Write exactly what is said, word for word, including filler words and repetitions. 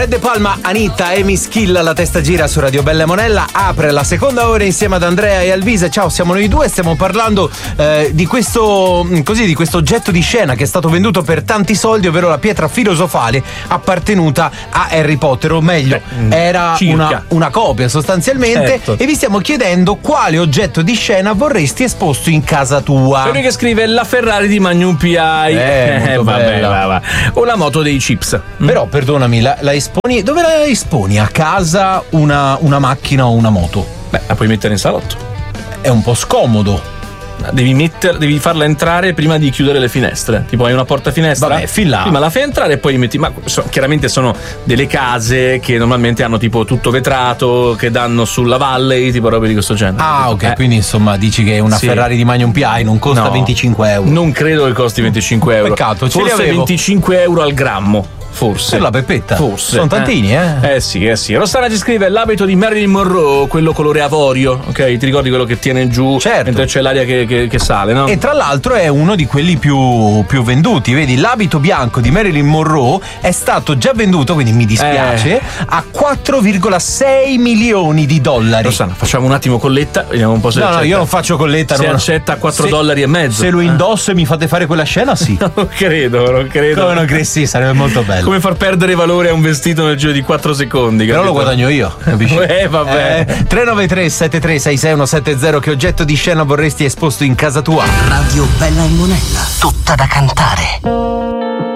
De Palma, Anitta, Amy Skill, la testa gira su Radio Bella e Monella, apre la seconda ora insieme ad Andrea e Alvise. Ciao, siamo noi due, stiamo parlando eh, di questo così di questo oggetto di scena che è stato venduto per tanti soldi, ovvero la pietra filosofale appartenuta a Harry Potter, o meglio Beh, era una, una copia sostanzialmente, certo. E vi stiamo chiedendo quale oggetto di scena vorresti esposto in casa tua. Quello che scrive la Ferrari di Magnum P I, eh, molto vabbè, bella. vabbè. O la moto dei Chips. Però perdonami, la, la esponi, dove la esponi? A casa una, una macchina o una moto? Beh, la puoi mettere in salotto. È un po' scomodo. Devi, metter, devi farla entrare prima di chiudere le finestre. Tipo hai una porta finestra, vabbè, fin là. Prima la fai entrare e poi metti. Ma so, chiaramente sono delle case che normalmente hanno tipo tutto vetrato, che danno sulla valle, tipo robe di questo genere. Ah, ok, eh. quindi insomma dici che una sì. Ferrari di Magnum P I non costa no, venticinque euro. Non credo che costi venticinque euro. Peccato, ce forse li avevo. venticinque euro al grammo. Forse. Per la peppetta. Forse. Sono tantini, eh. Eh, eh sì, eh sì. Rossana ci scrive l'abito di Marilyn Monroe, quello colore avorio, ok? Ti ricordi quello che tiene giù? Certo. Mentre c'è l'aria che, che, che sale, no? E tra l'altro è uno di quelli più, più venduti. Vedi, l'abito bianco di Marilyn Monroe è stato già venduto, quindi mi dispiace, eh. a quattro virgola sei milioni di dollari. Rossana, facciamo un attimo colletta, vediamo un po' se no, accetta. No, io non faccio colletta. Se non... accetta quattro se, dollari e mezzo. Se lo indosso e mi fate fare quella scena, sì. Non credo, non credo. Come non credi? Sì, sarebbe molto bello. Come far perdere valore a un vestito nel giro di quattro secondi, capito? Però lo guadagno io, capisci? Eh, vabbè. Eh, tre nove tre sette tre sei sei uno sette zero, che oggetto di scena vorresti esposto in casa tua? Radio Bella e Monella, tutta da cantare.